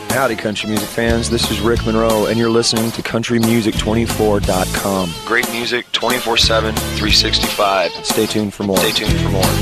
Howdy, country music fans. This is Rick Monroe, and you're listening to CountryMusic24.com. Great music, 24/7, 365. Stay tuned for more.